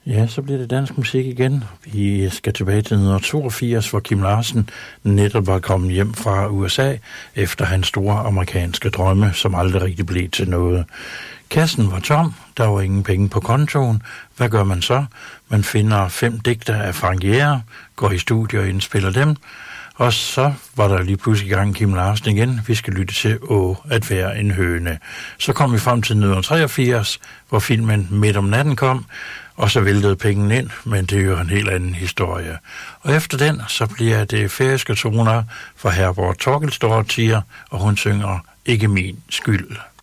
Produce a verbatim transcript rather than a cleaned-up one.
Ja, så bliver det dansk musik igen. Vi skal tilbage til nitten toogfirs, hvor Kim Larsen netop var kommet hjem fra U S A efter hans store amerikanske drømme, som aldrig rigtig blev til noget. Kassen var tom, der var ingen penge på kontoen. Hvad gør man så? Man finder fem digter af Frank Jæger, går i studio og indspiller dem, og så var der lige pludselig i gang Kim Larsen igen. Vi skal lytte til Åh, at være en høne. Så kom vi frem til nitten treogfirs, hvor filmen Midt om natten kom, og så væltede pengene ind, men det er jo en helt anden historie. Og efter den, så bliver det færøske toner fra Herborg Torkelsdottir, og hun synger Ikke min skyld.